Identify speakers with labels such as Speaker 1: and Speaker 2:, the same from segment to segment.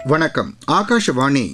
Speaker 1: வணக்கம். ஆகாஷவாணி.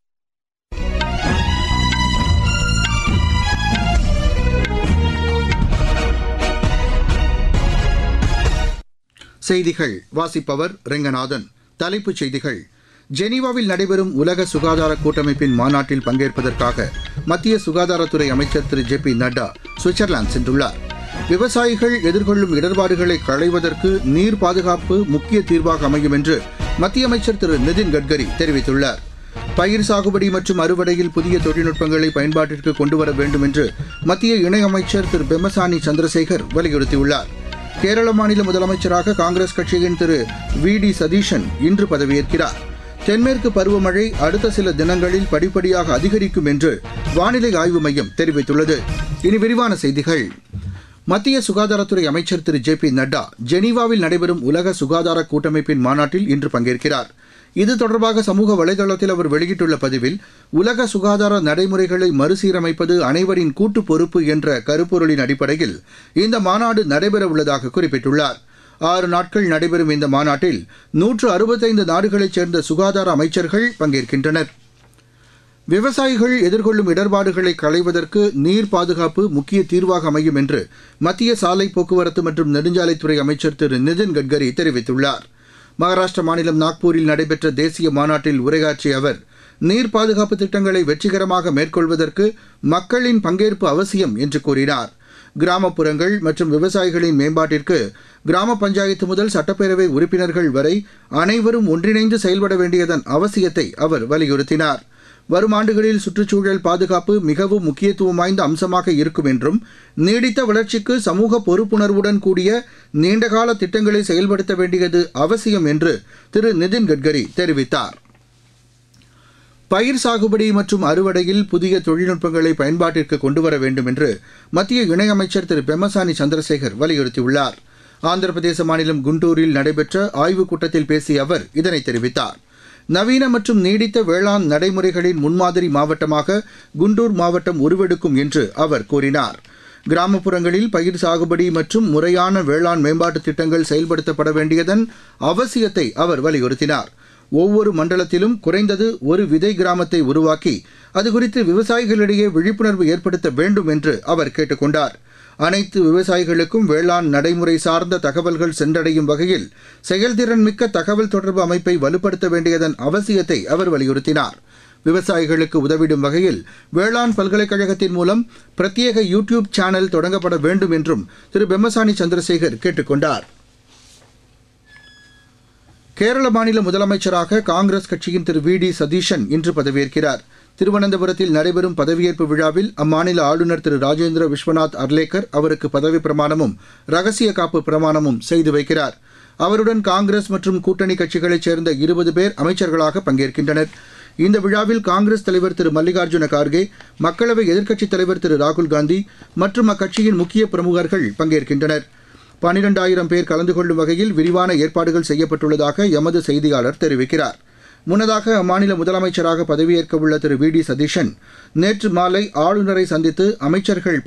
Speaker 1: செய்திகள் வாசிப்பவர் ரெங்கநாதன். தலைப்புச் செய்திகள்: ஜெனீவாவில் நடைபெறும் உலக சுகாதார கூட்டமைப்பின் மாநாட்டில் பங்கேற்பதற்காக மத்திய சுகாதாரத்துறை அமைச்சர் திரு ஜே பி நட்டா சுவிட்சர்லாந்து சென்றுள்ளார். விவசாயிகள் எதிர்கொள்ளும் இடர்பாடுகளை களைவதற்கு நீர் பாதுகாப்பு முக்கிய தீர்வாக அமையும் என்று மத்திய அமைச்சர் திரு நிதின் கட்கரி தெரிவித்துள்ளார். பயிர் சாகுபடி மற்றும் அறுவடையில் புதிய தொழில்நுட்பங்களை பயன்பாட்டிற்கு கொண்டுவர வேண்டும் என்று மத்திய இணையமைச்சர் திரு பெம்மசானி சந்திரசேகர் வலியுறுத்தியுள்ளார். கேரள மாநில முதலமைச்சராக காங்கிரஸ் கட்சியின் திரு வி டி சதீஷன் இன்று பதவியேற்கிறார். தென்மேற்கு பருவமழை அடுத்த சில தினங்களில் படிப்படியாக அதிகரிக்கும் என்று வானிலை ஆய்வு மையம் தெரிவித்துள்ளது. இனி விரிவான செய்திகள். மத்திய சுகாதாரத்துறை அமைச்சர் திரு ஜே பி நட்டா ஜெனீவாவில் நடைபெறும் உலக சுகாதார கூட்டமைப்பின் மாநாட்டில் இன்று பங்கேற்கிறார். இது தொடர்பாக சமூக வலைதளத்தில் அவர் வெளியிட்டுள்ள பதிவில், உலக சுகாதார நடைமுறைகளை மறுசீரமைப்பது அனைவரின் கூட்டு பொறுப்பு என்ற கருப்பொருளின் அடிப்படையில் இந்த மாநாடு நடைபெறவுள்ளதாக குறிப்பிட்டுள்ளார். 6 நாட்கள் நடைபெறும் இந்த மாநாட்டில் 165 நாடுகளைச் சேர்ந்த சுகாதார அமைச்சர்கள் பங்கேற்கின்றனர். விவசாயிகள் எதிர்கொள்ளும் இடர்பாடுகளை களைவதற்கு நீர் பாதுகாப்பு முக்கிய தீர்வாக அமையும் என்று மத்திய சாலை போக்குவரத்து மற்றும் நெடுஞ்சாலைத்துறை அமைச்சர் திரு நிதின் கட்கரி தெரிவித்துள்ளார். மகாராஷ்டிர மாநிலம் நாக்பூரில் நடைபெற்ற தேசிய மாநாட்டில் உரையாற்றிய அவர், நீர் பாதுகாப்பு திட்டங்களை வெற்றிகரமாக மேற்கொள்வதற்கு மக்களின் பங்கேற்பு அவசியம் என்று கூறினார். கிராமப்புறங்கள் மற்றும் விவசாயிகளின் மேம்பாட்டிற்கு கிராம பஞ்சாயத்து முதல் சட்டப்பேரவை உறுப்பினர்கள் வரை அனைவரும் ஒன்றிணைந்து செயல்பட வேண்டியதன் அவசியத்தை அவர் வலியுறுத்தினார். வரும் ஆண்டுகளில் சுற்றுச்சூழல் பாதுகாப்பு மிகவும் முக்கியத்துவம் வாய்ந்த அம்சமாக இருக்கும் என்றும், நீடித்த வளர்ச்சிக்கு சமூக பொறுப்புணர்வுடன் கூடிய நீண்டகால திட்டங்களை செயல்படுத்த வேண்டியது அவசியம் என்று திரு நிதின் கட்கரி தெரிவித்தார். பயிர் சாகுபடி மற்றும் அறுவடையில் புதிய தொழில்நுட்பங்களை பயன்பாட்டிற்கு கொண்டுவர வேண்டும் என்று மத்திய இணையமைச்சர் திரு பெம்மசானி சந்திரசேகர் வலியுறுத்தியுள்ளார். ஆந்திர பிரதேச மாநிலம் குண்டூரில் நடைபெற்ற ஆய்வுக் கூட்டத்தில் பேசிய அவர் இதனை தெரிவித்தார். நவீன மற்றும் நீடித்த வேளாண் நடைமுறைகளின் முன்மாதிரி மாவட்டமாக குண்டூர் மாவட்டம் உருவெடுக்கும் என்று அவர் கூறினார். கிராமப்புறங்களில் பயிர் சாகுபடி மற்றும் முறையான வேளாண் மேம்பாட்டு திட்டங்கள் செயல்படுத்தப்பட வேண்டியதன் அவசியத்தை அவர் வலியுறுத்தினார். ஒவ்வொரு மண்டலத்திலும் குறைந்தது ஒரு விதை கிராமத்தை உருவாக்கி அது குறித்து விவசாயிகளிடையே விழிப்புணர்வு ஏற்படுத்த வேண்டும் என்று அவர் கேட்டுக் கொண்டார். அனைத்து விவசாயிகளுக்கும் வேளாண் நடைமுறை சார்ந்த தகவல்கள் சென்றடையும் வகையில் செயல்திறன் மிக்க தகவல் தொடர்பு அமைப்பை வலுப்படுத்த வேண்டியதன் அவசியத்தை அவர் வலியுறுத்தினார். விவசாயிகளுக்கு உதவிடும் வகையில் வேளாண் பல்கலைக்கழகத்தின் மூலம் பிரத்யேக யூடியூப் சேனல் தொடங்கப்பட வேண்டும் என்றும் திரு பெம்மசானி சந்திரசேகர் கேட்டுக் கொண்டார். கேரள மாநில முதலமைச்சராக காங்கிரஸ் கட்சியின் திரு வி டி சதீஷன் இன்று பதவியேற்கிறார். திருவனந்தபுரத்தில் நடைபெறும் பதவியேற்பு விழாவில் அம்மாநில ஆளுநர் திரு ராஜேந்திர விஸ்வநாத் அர்லேக்கர் அவருக்கு பதவி பிரமாணமும் ரகசிய காப்பு பிரமாணமும் செய்து வைக்கிறார். அவருடன் காங்கிரஸ் மற்றும் கூட்டணி கட்சிகளைச் சேர்ந்த 20 பேர் அமைச்சர்களாக பங்கேற்கின்றனர். இந்த விழாவில் காங்கிரஸ் தலைவர் திரு மல்லிகார்ஜுன கார்கே, மக்களவை எதிர்க்கட்சித் தலைவர் திரு ராகுல்காந்தி மற்றும் அக்கட்சியின் முக்கிய பிரமுகர்கள் பங்கேற்கின்றனர். 12,000 பேர் கலந்து கொள்ளும் வகையில் விரிவான ஏற்பாடுகள் செய்யப்பட்டுள்ளதாக எமது செய்தியாளர் தெரிவிக்கிறார். முன்னதாக அம்மாநில முதலமைச்சராக பதவியேற்க உள்ள திரு வி டி சதீஷன் நேற்று மாலை ஆளுநரை சந்தித்து அமைச்சர்கள்